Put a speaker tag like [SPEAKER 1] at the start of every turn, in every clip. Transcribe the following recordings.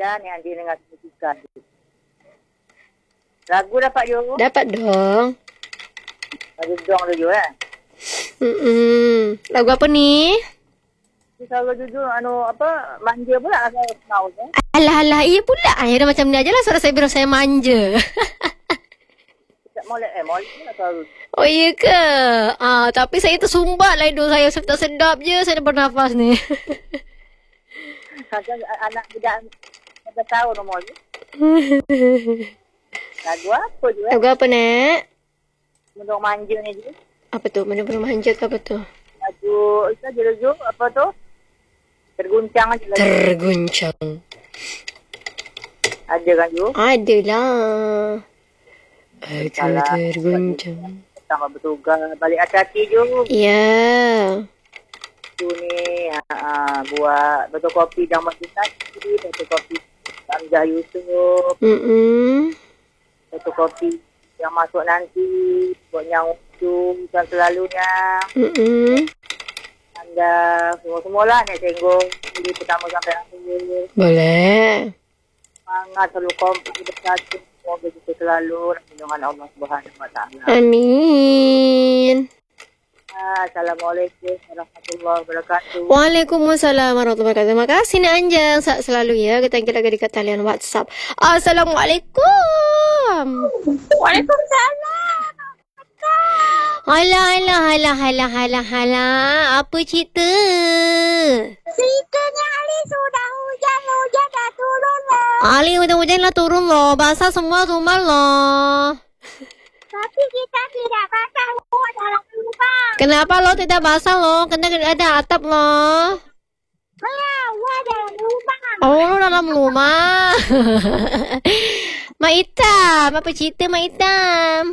[SPEAKER 1] dan yang Anjing dengan Jessica. Lagu dapat je?
[SPEAKER 2] Dapat dong.
[SPEAKER 1] Lagu dong dulu
[SPEAKER 2] Lagu apa ni?
[SPEAKER 1] Kalau jujur manja pula asal tahu je.
[SPEAKER 2] Alah, iya pula. Dah macam ni ajalah suara saya biar saya manja.
[SPEAKER 1] Tak molek pula tahu.
[SPEAKER 2] Oh iya ke? Tapi saya tersumbat lah hidung saya sedap je saya dah bernafas ni.
[SPEAKER 1] Kadang anak budak dah tahu nombor je. Lagu apa je?
[SPEAKER 2] Lagu apa nak?
[SPEAKER 1] Mendung manja ni je.
[SPEAKER 2] Apa tu? Mendung manja ke apa tu?
[SPEAKER 1] Lagu apa tu? Terguncang aja lagi.
[SPEAKER 2] Terguncang.
[SPEAKER 1] Ada kan you?
[SPEAKER 2] Adalah. Aku terguncang.
[SPEAKER 1] Sama bertugas balik hati-hati je.
[SPEAKER 2] Ya.
[SPEAKER 1] Tu ni buat betul kopi Jamal Tati, betul kopi Hamzah Yusuf. Betul kopi yang masuk nanti buat yang ujung dan selalunya. Anda semua lah nak tengok dari pertama sampai akhir.
[SPEAKER 2] Boleh.
[SPEAKER 1] Semangat selalu kompak bersatu. Semoga kita selalu dengan Allah Subhanahu Wa Taala.
[SPEAKER 2] Amin.
[SPEAKER 1] Assalamualaikum warahmatullahi wabarakatuh.
[SPEAKER 2] Waalaikumsalam warahmatullahi wabarakatuh. Terima kasih Nek Anjang. Selalu ya kita lagi dekat talian WhatsApp. Assalamualaikum.
[SPEAKER 3] Waalaikumsalam.
[SPEAKER 2] Halah. Apa cerita?
[SPEAKER 3] Ceritanya Ali sudah hujan dah turun lah.
[SPEAKER 2] Ali hujan lah turun loh. Basah semua rumah loh.
[SPEAKER 3] Tapi kita tidak basah dalam rumah.
[SPEAKER 2] Kenapa lo tidak basah lo? Kena ada atap lo.
[SPEAKER 3] Dalam rumah.
[SPEAKER 2] Oh, dalam rumah. Mak Itam, apa cerita Mak Itam?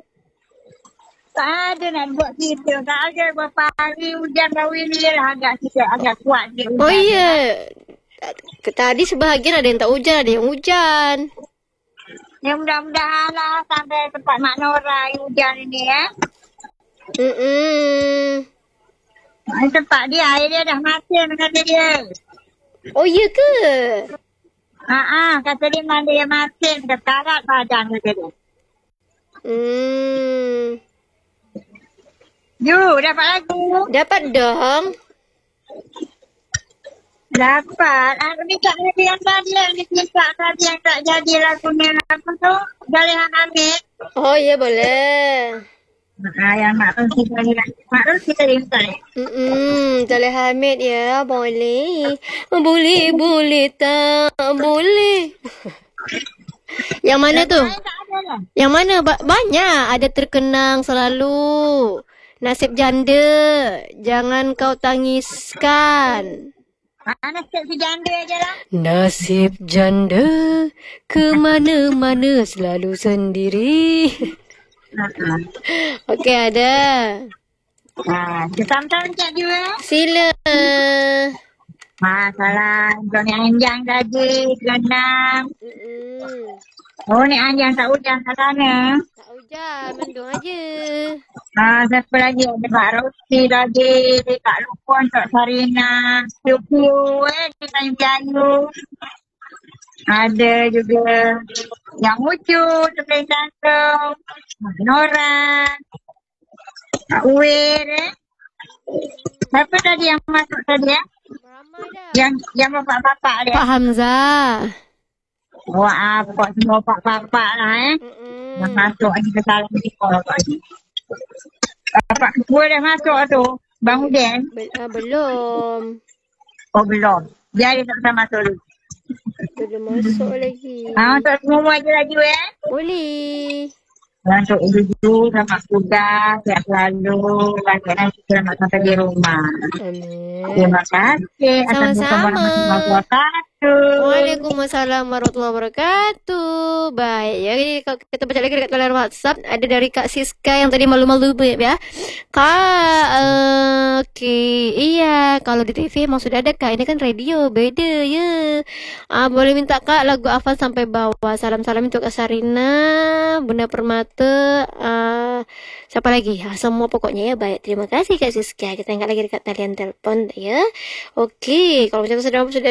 [SPEAKER 3] Tak ada nak buat cerita. Tak ada berapa hari hujan kahwin ni lah agak kuat dia hujan.
[SPEAKER 2] Oh iya. Tadi sebahagian ada yang tak hujan, ada yang hujan.
[SPEAKER 3] Ya mudah-mudahan lah sampai tempat Mak Nora hujan ini ya. Tempat dia air dia dah mati kata dia.
[SPEAKER 2] Oh iya ke?
[SPEAKER 3] Kata dia mandi dia mati dah karat badan kata dia. Dapat lagu?
[SPEAKER 2] Dapat dong.
[SPEAKER 3] Dapat. Aku minta lagu yang tadi yang tak jadi lagu ni apa tu? Zaleha Hamid.
[SPEAKER 2] Oh iya boleh.
[SPEAKER 3] Yang Mak Rusi tadi. Mak Rusi tadi minta ni.
[SPEAKER 2] Zaleha Hamid ya boleh. Boleh tak boleh. Yang mana tu? Yang mana? Banyak. Ada terkenang selalu. Nasib janda, jangan kau tangiskan.
[SPEAKER 3] Nasib si janda je lah.
[SPEAKER 2] Nasib janda, ke mana-mana selalu sendiri. Okey, ada.
[SPEAKER 3] Sam-sam cak juga.
[SPEAKER 2] Sila.
[SPEAKER 3] Salah. Untuk ni Anjang tadi, kenang. Oh, ni Anjang tak hujan kat sana.
[SPEAKER 2] Tak hujan, mendung aja.
[SPEAKER 3] Siapa lagi? Ada Mak Rosi lagi. Tak lupa untuk Sarina. Piu-piu di Tanjung Jayu. Ada juga yang lucu. Terpilih Jantung. Mak Nora. Kak Uwir. Siapa tadi yang masuk tadi ya?
[SPEAKER 2] Ramai dah.
[SPEAKER 3] Yang bapak-bapak dia.
[SPEAKER 2] Pak Hamzah.
[SPEAKER 3] Wah, apa semua bapak-bapak lah yang masuk lagi ke dalam sekolah lagi. Bapak ketua dah masuk tu. Bang Udin.
[SPEAKER 2] Belum.
[SPEAKER 3] Oh, belum. Dia tak pernah masuk dulu.
[SPEAKER 2] Belum masuk lagi.
[SPEAKER 3] Untuk semua je lagi
[SPEAKER 2] Boleh.
[SPEAKER 3] Untuk ibu sama kuda, siap selalu. Lagi-lagi selamat sampai di rumah.
[SPEAKER 2] Amin.
[SPEAKER 3] Terima kasih.
[SPEAKER 2] Sama-sama.
[SPEAKER 3] Assalamualaikum.
[SPEAKER 2] Waalaikumsalam warahmatullahi wabarakatuh. Baik, ya. Jadi kalau kita baca lagi dekat talian WhatsApp, ada dari Kak Siska yang tadi malu-malu ya. Kak, okey. Iya, kalau di TV memang sudah ada Kak. Ini kan radio, beda ya. Boleh minta Kak lagu Afan sampai bawah. Salam-salam untuk Kak Sarina, Bunda Permata, siapa lagi? Semua pokoknya ya. Baik, terima kasih Kak Siska. Kita angkat lagi dekat talian telefon ya. Okey, kalau macam tu sudah